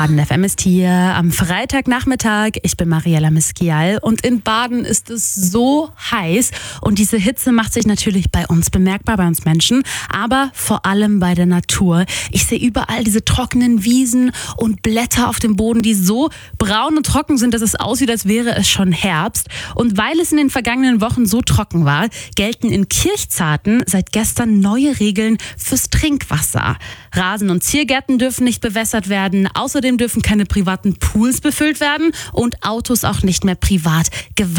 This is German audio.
Baden FM ist hier am Freitagnachmittag. Ich bin Mariella Miskial und in Baden ist es so heiß und diese Hitze macht sich natürlich bei uns bemerkbar, bei uns Menschen, aber vor allem bei der Natur. Ich sehe überall diese trockenen Wiesen und Blätter auf dem Boden, die so braun und trocken sind, dass es aussieht, als wäre es schon Herbst. Und weil es in den vergangenen Wochen so trocken war, gelten in Kirchzarten seit gestern neue Regeln fürs Trinkwasser. Rasen- und Ziergärten dürfen nicht bewässert werden. Außerdem dürfen keine privaten Pools befüllt werden und Autos auch nicht mehr privat gewaschen